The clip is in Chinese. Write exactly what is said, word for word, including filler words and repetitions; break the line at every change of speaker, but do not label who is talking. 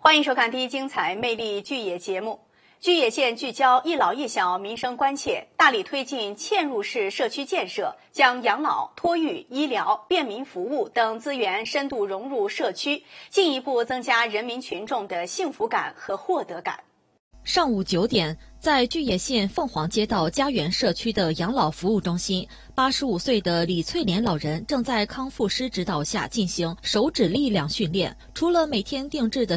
欢迎收看第一精彩魅力巨野节目。巨野县聚焦一老一小民生关切，大力推进嵌入式社区建设，将养老、托育、医疗、便民服务等资源深度融入社区，进一步增加人民群众的幸福感和获得感。
上午九点，在巨野县凤凰街道家园社区的养老服务中心，八十五岁的李翠莲老人正在康复师指导下进行手指力量训练。除了每天定制的